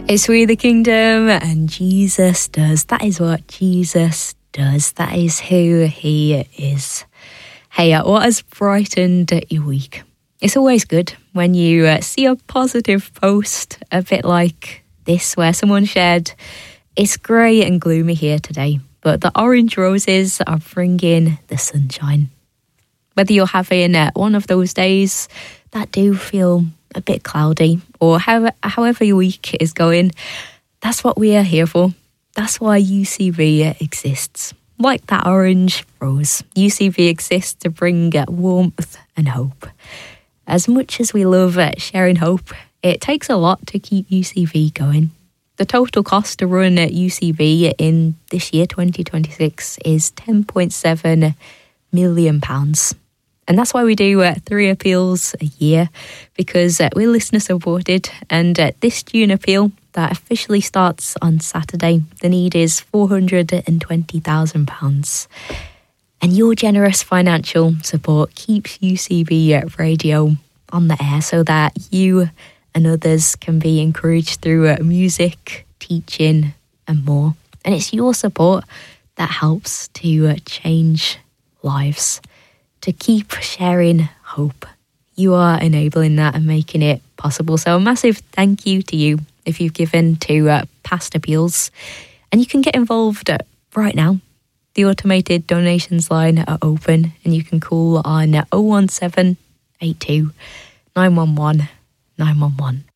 It's We the Kingdom, and Jesus does. That is what Jesus does. That is who he is. Hey, what has brightened your week? It's always good when you see a positive post, a bit like this, where someone shared, "It's grey and gloomy here today, but the orange roses are bringing the sunshine." Whether you're having one of those days that do feel a bit cloudy, or however your week is going, that's what we are here for. That's why UCV exists. Like that orange rose, UCV exists to bring warmth and hope. As much as we love sharing hope, it takes a lot to keep UCV going. The total cost to run at UCV in this year, 2026, is £10.7 million. And that's why we do 3 appeals a year, because we're listener supported. And this June appeal that officially starts on Saturday, the need is £420,000. And your generous financial support keeps UCV Radio on the air so that you and others can be encouraged through music, teaching and more. And it's your support that helps to change lives, to keep sharing hope. You are enabling that and making it possible. So a massive thank you to you if you've given to past appeals. And you can get involved right now. The automated donations line are open, and you can call on 01782 911 911.